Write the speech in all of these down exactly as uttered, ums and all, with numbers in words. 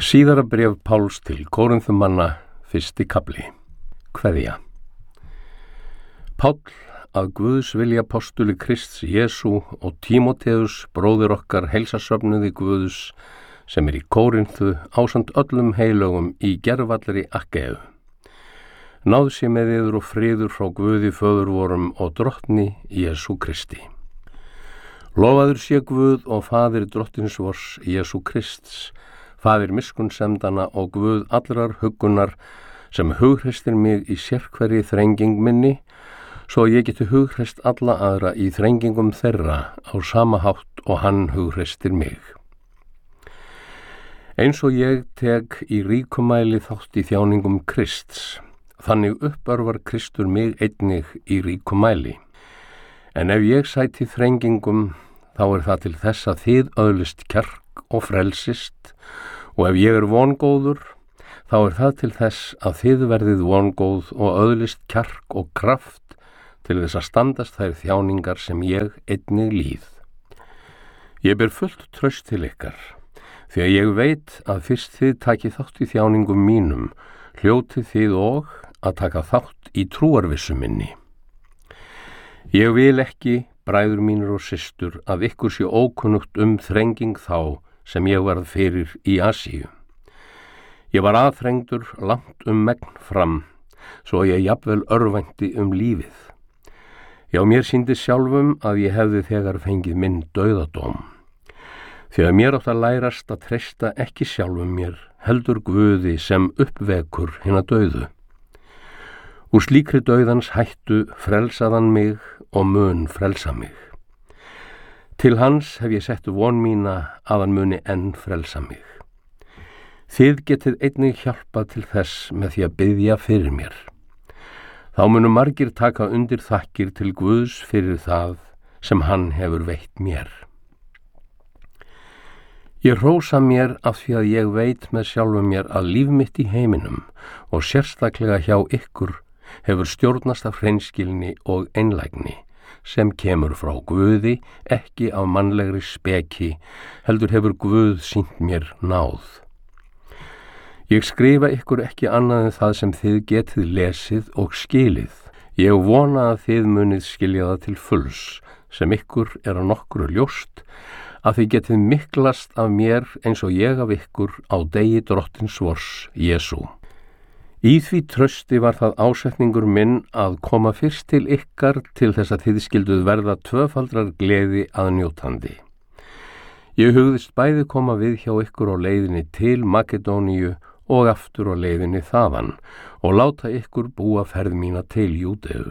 Síðara bréf Páls til Kórinþumanna, fyrsti kafli. Kveðja. Páll, að Guðs vilja postuli Krists Jesú og Tímóteus, bróðir okkar, heilsasöfnuði Guðs, sem er í Kórinthu, ásamt öllum heilögum í gervallri Akkeu. Náð sé með yður og friður frá Guði föður vorum og drottni Jesú Kristi. Lofaður sé Guð og faðir drottins vors Jesú Krists, faðir miskunnsemdana og Guð allrar huggunar, sem hughreistir mig í sérhverri þrenging minni, svo ég geti hughrist alla aðra í þrengingum þeirra á sama hátt og hann hughreistir mig. Eins og ég tek í ríkumæli þátt í þjáningum Krists, þannig uppörvar Kristur mig einnig í ríkumæli. En ef ég sæti þrengingum, þá er það til þess að þið öðlist kjark og frelsist, og ef ég er vongóður, þá er það til þess að þið verðið vongóð og öðlist kjark og kraft til þess að standast þær þjáningar sem ég einnig líð. Ég ber fullt traust til ykkar, því að ég veit að fyrst þið takið þátt í þjáningum mínum, hljótið þið og að taka þátt í trúarvissu minni. Ég vil ekki, bræður mínir og systur, að ykkur sé ókunnugt um þrenging þá sem ég varð fyrir í Asíu. Ég var aðþrengdur langt um megn fram, svo ég jafnvel örvænti um lífið. Já, mér sýndi sjálfum að ég hefði þegar fengið minn dauðadóm. Því að mér átt að lærast að treysta ekki sjálfum mér, heldur Guði sem uppvekur hina dauðu. Úr slíkri dauðans hættu frelsaðan mig og mun frelsa mig. Til hans hef ég sett von mína að hann muni enn frelsa mig. Þið getið einnig hjálpað til þess með því að biðja fyrir mér. Þá munu margir taka undir þakkir til Guðs fyrir það sem hann hefur veitt mér. Ég hrósa mér af því að ég veit með sjálfum mér að líf mitt í heiminum og sérstaklega hjá ykkur hefur stjórnast af hreinskilni og einlægni, sem kemur frá Guði, ekki af mannlegri speki, heldur hefur Guð sýnt mér náð. Ég skrifa ykkur ekki annað en það sem þið getið lesið og skilið. Ég vona að þið munið skilja það til fulls, sem ykkur er að nokkru ljóst, að þið getið miklast af mér eins og ég af ykkur á degi drottins vors Jesú. Í því trausti var það ásetningur minn að koma fyrst til ykkar til þess að þið skilduð verða tvöfaldrar gleði að njótandi. Ég hugðist bæði koma við hjá ykkur á leiðinni til Makedóníu og aftur á leiðinni þaðan og láta ykkur búa ferð mína til Júdeu.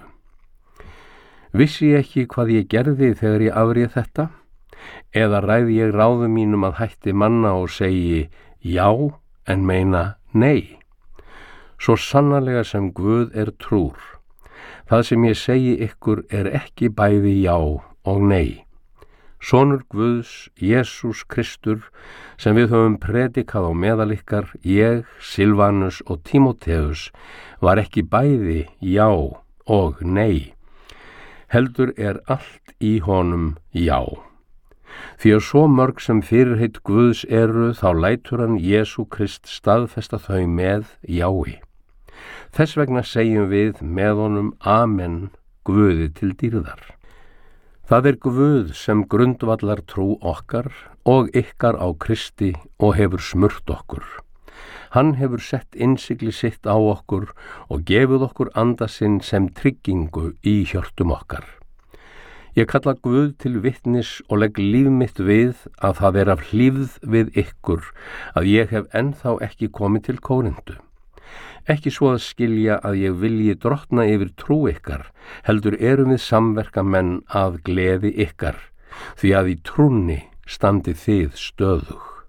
Vissi ég ekki hvað ég gerði þegar ég afréð þetta? Eða ræði ég ráðum mínum að hætti manna og segi já en meina nei? Svo sannarlega sem Guð er trúr. Það sem ég segi ykkur er ekki bæði já og nei. Sonur Guðs, Jesús Kristur, sem við höfum predikað á meðal ykkar, ég, Silvanus og Tímóteus, var ekki bæði já og nei. Heldur er allt í honum já. Því að svo mörg sem fyrirheit Guðs eru, þá lætur hann Jesú Krist staðfesta þau með jái. Þess vegna segjum við með honum Amen, Guði til dýrðar. Það er Guð sem grundvallar trú okkar og ykkar á Kristi og hefur smurt okkur. Hann hefur sett innsigli sitt á okkur og gefið okkur anda sinn sem tryggingu í hjörtum okkar. Ég kalla Guð til vitnis og legg líf mitt við að það er af hlífð við ykkur að ég hef ennþá ekki komið til Kórinthu. Ekki svo að skilja að ég vilji drottna yfir trú ykkar, heldur erum við samverka menn að gleði ykkar, því að í trúnni standi þið stöðug.